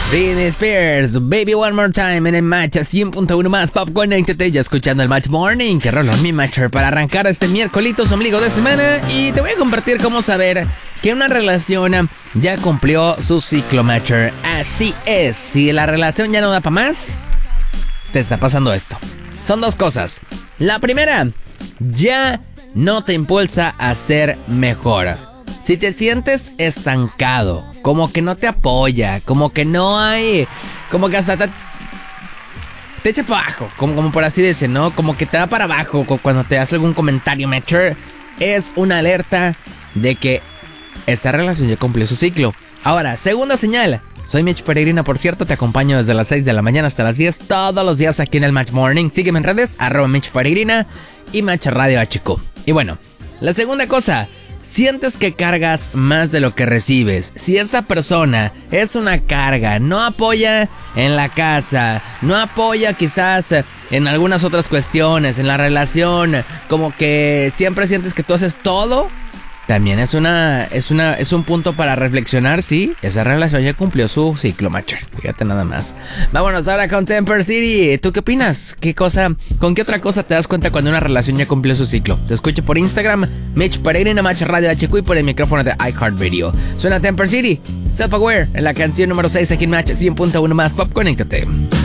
Britney Spears, Baby One More Time en el match 100.1 más Pop Conéctate, ya escuchando el Match Morning. Que roló mi matcher para arrancar este miércoles ombligo de semana. Y te voy a compartir cómo saber que una relación ya cumplió su ciclo, matcher. Así es, si la relación ya no da para más, te está pasando esto. Son dos cosas. La primera, ya no te impulsa a ser mejor. Si te sientes estancado, como que no te apoya, como que no hay, como que hasta te echa para abajo, como por así decir, ¿no? Como que te da para abajo cuando te hace algún comentario, matcher, es una alerta de que esta relación ya cumplió su ciclo. Ahora, segunda señal. Soy Mitch Peregrina, por cierto, te acompaño desde las 6 de la mañana hasta las 10 todos los días aquí en el Match Morning. Sígueme en redes, @Mitch Peregrina y Match Radio HQ. Y bueno, la segunda cosa, sientes que cargas más de lo que recibes. Si esa persona es una carga, no apoya en la casa, no apoya quizás en algunas otras cuestiones, en la relación, como que siempre sientes que tú haces todo, también es un punto para reflexionar si esa relación ya cumplió su ciclo, matcher. Fíjate nada más. Vámonos ahora con Temper City. ¿Tú qué opinas? ¿Con qué otra cosa te das cuenta cuando una relación ya cumplió su ciclo? Te escucho por Instagram, Mitch Peregrina, Match Radio HQ, y por el micrófono de iHeartRadio. Suena Temper City, Self Aware, en la canción número 6 aquí en Match 100.1 más Pop Conéctate.